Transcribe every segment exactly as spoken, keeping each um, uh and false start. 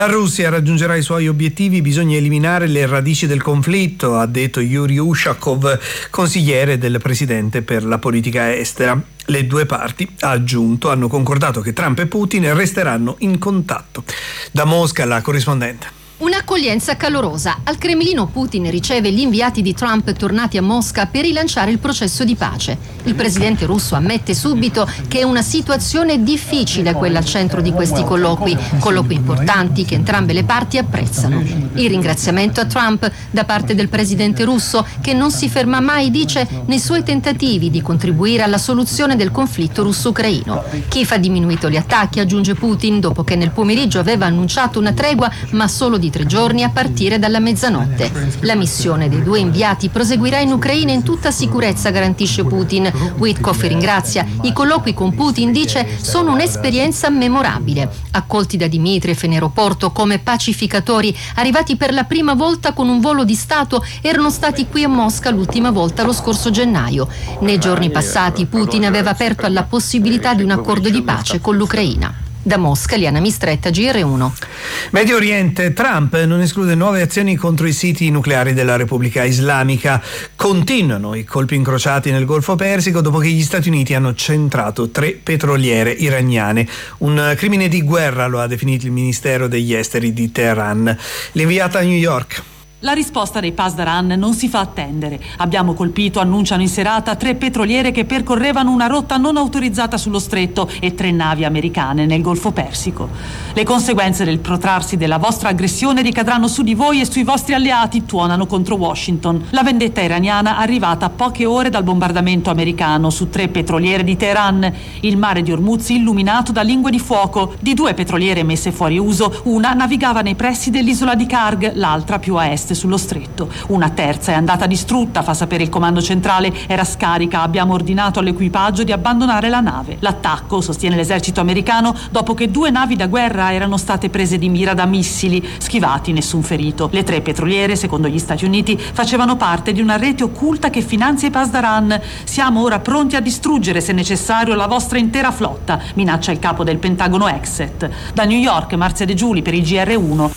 La Russia raggiungerà i suoi obiettivi, bisogna eliminare le radici del conflitto, ha detto Yuri Ushakov, consigliere del presidente per la politica estera. Le due parti, ha aggiunto, hanno concordato che Trump e Putin resteranno in contatto. Da Mosca la corrispondente. Un'accoglienza calorosa. Al Cremlino Putin riceve gli inviati di Trump tornati a Mosca per rilanciare il processo di pace. Il presidente russo ammette subito che è una situazione difficile quella al centro di questi colloqui, colloqui importanti che entrambe le parti apprezzano. Il ringraziamento a Trump da parte del presidente russo, che non si ferma mai, dice, nei suoi tentativi di contribuire alla soluzione del conflitto russo-ucraino. Kiev ha diminuito gli attacchi, aggiunge Putin, dopo che nel pomeriggio aveva annunciato una tregua, ma solo di tre giorni a partire dalla mezzanotte. La missione dei due inviati proseguirà in Ucraina in tutta sicurezza, garantisce Putin. Witkoff ringrazia. I colloqui con Putin, dice, sono un'esperienza memorabile. Accolti da Dmitriev in aeroporto come pacificatori, arrivati per la prima volta con un volo di Stato, erano stati qui a Mosca l'ultima volta lo scorso gennaio. Nei giorni passati Putin aveva aperto alla possibilità di un accordo di pace con l'Ucraina. Da Mosca, Liana Mistretta, G R uno. Medio Oriente. Trump non esclude nuove azioni contro i siti nucleari della Repubblica Islamica. Continuano i colpi incrociati nel Golfo Persico dopo che gli Stati Uniti hanno centrato tre petroliere iraniane. Un crimine di guerra, lo ha definito il Ministero degli Esteri di Teheran. L'inviata a New York. La risposta dei Pasdaran non si fa attendere. Abbiamo colpito, annunciano in serata, tre petroliere che percorrevano una rotta non autorizzata sullo stretto e tre navi americane nel Golfo Persico. Le conseguenze del protrarsi della vostra aggressione ricadranno su di voi e sui vostri alleati, tuonano contro Washington. La vendetta iraniana arrivata a poche ore dal bombardamento americano su tre petroliere di Teheran. Il mare di Hormuz illuminato da lingue di fuoco. Di due petroliere messe fuori uso, una navigava nei pressi dell'isola di Karg, l'altra più a est sullo stretto. Una terza è andata distrutta, fa sapere il comando centrale, era scarica, abbiamo ordinato all'equipaggio di abbandonare la nave. L'attacco, sostiene l'esercito americano, dopo che due navi da guerra erano state prese di mira da missili, schivati, nessun ferito. Le tre petroliere, secondo gli Stati Uniti, facevano parte di una rete occulta che finanzia i Pasdaran. Siamo ora pronti a distruggere, se necessario, la vostra intera flotta, minaccia il capo del Pentagono Exet. Da New York, Marzia De Giuli per il G R uno.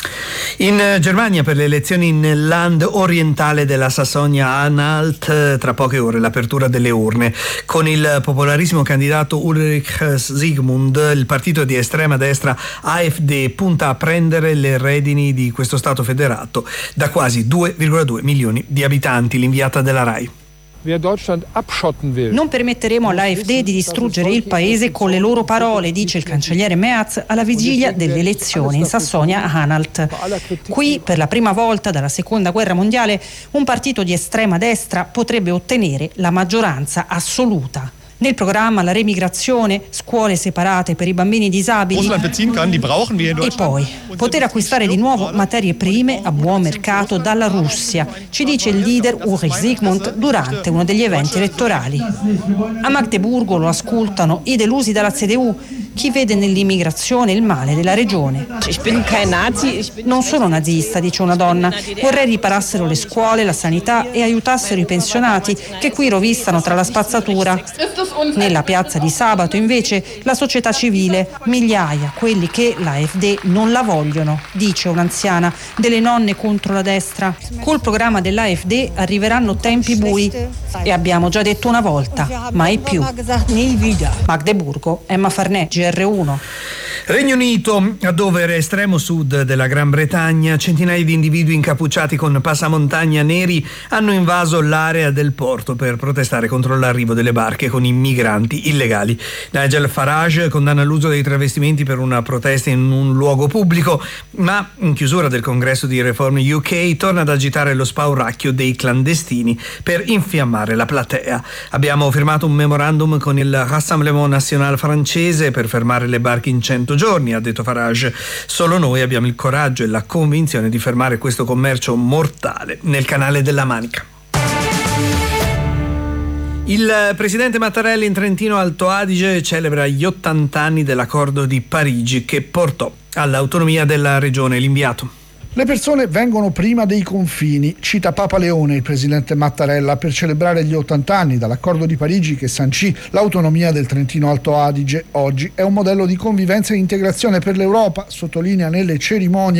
In Germania, per le elezioni in nel land orientale della Sassonia-Anhalt, tra poche ore l'apertura delle urne. Con il popolarissimo candidato Ulrich Zygmunt, il partito di estrema destra A F D punta a prendere le redini di questo Stato federato da quasi due virgola due milioni di abitanti. L'inviata della RAI. Non permetteremo all'A F D di distruggere il paese con le loro parole, dice il cancelliere Merz alla vigilia delle elezioni in Sassonia-Anhalt. Qui, per la prima volta dalla seconda guerra mondiale, un partito di estrema destra potrebbe ottenere la maggioranza assoluta. Nel programma la remigrazione, scuole separate per i bambini disabili e poi poter acquistare di nuovo materie prime a buon mercato dalla Russia, ci dice il leader Ulrich Zygmunt durante uno degli eventi elettorali. A Magdeburgo lo ascoltano i delusi dalla C D U, chi vede nell'immigrazione il male della regione. Non sono nazista, dice una donna, vorrei riparassero le scuole, la sanità e aiutassero i pensionati che qui rovistano tra la spazzatura. Nella piazza di sabato invece la società civile, migliaia quelli che la A F D non la vogliono, dice un'anziana, delle nonne contro la destra. Col programma dell'A F D arriveranno tempi bui e abbiamo già detto una volta, mai più. Magdeburgo, Emma Farnè, G R uno. Regno Unito, ad ovest estremo sud della Gran Bretagna, centinaia di individui incappucciati con passamontagna neri hanno invaso l'area del porto per protestare contro l'arrivo delle barche con i migranti illegali. Nigel Farage condanna l'uso dei travestimenti per una protesta in un luogo pubblico, ma in chiusura del congresso di Reform U K torna ad agitare lo spauracchio dei clandestini per infiammare la platea. Abbiamo firmato un memorandum con il Rassemblement National francese per fermare le barche in cento giorni, ha detto Farage. Solo noi abbiamo il coraggio e la convinzione di fermare questo commercio mortale nel canale della Manica. Il presidente Mattarella in Trentino Alto Adige celebra gli ottanta anni dell'accordo di Parigi che portò all'autonomia della regione. L'inviato. Le persone vengono prima dei confini, cita Papa Leone il presidente Mattarella per celebrare gli ottanta anni dall'accordo di Parigi che sancì l'autonomia del Trentino Alto Adige. Oggi è un modello di convivenza e integrazione per l'Europa, sottolinea nelle cerimonie